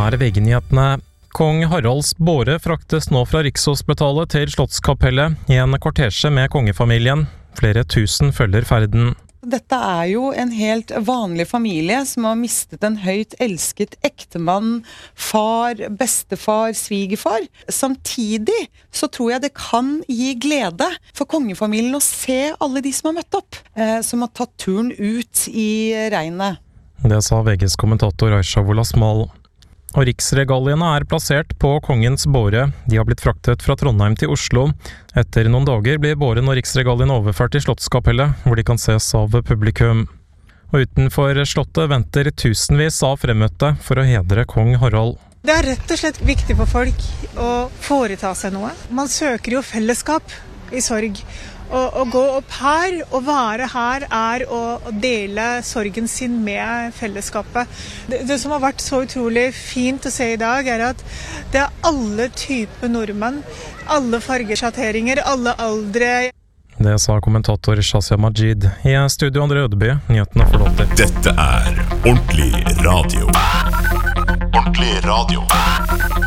er VG-nyhetene. Kong Haralds båre fraktes nå fra Rikshospitalet til Slottskapellet i en kortesje med kongefamilien. Flere tusen følger ferden. Dette er jo en helt vanlig familie som har mistet en høyt elsket ektemann, far, bestefar, svigerfar. Samtidig så tror jeg det kan gi glede for kongefamilien å se alle de som har møtt opp, som har tatt turen ut i regnet. Det sa VGs kommentator Aisha Wolasmal. Og riksregaliene er plassert på kongens båre. De har blitt fraktet fra Trondheim til Oslo. Etter noen dager blir båren og riksregalien overført til Slottskapellet, hvor de kan ses av publikum. Og utenfor slottet venter tusenvis av fremmøtte for å hedre kong Harald. Det er rett og slett viktig for folk å foreta seg noe. Man søker jo fellesskap i sorg. Å gå opp her og være her er å dele sorgen sin med fellesskapet. Det som har vært så utrolig fint å se i dag er at det er alle typer nordmenn, alle fargesjatteringer, alle aldre. Det sa kommentator Shazia Majid. I studio André Ødeby, nyhetene forlåter. Dette er Ordentlig Radio. Ordentlig Radio.